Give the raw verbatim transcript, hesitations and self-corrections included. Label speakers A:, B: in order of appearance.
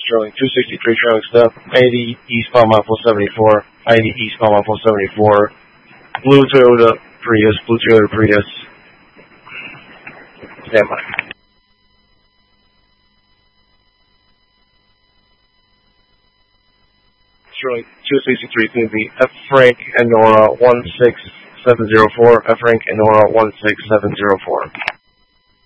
A: Sterling two sixty-three trailing step, eighty eastbound mile four seventy-four, eighty eastbound mile four seventy-four, blue Toyota Prius, blue Toyota Prius. Stand by. Sterling two sixty-three P V, F Frank and Nora one six seven zero four, F Frank and Nora one six seven zero four.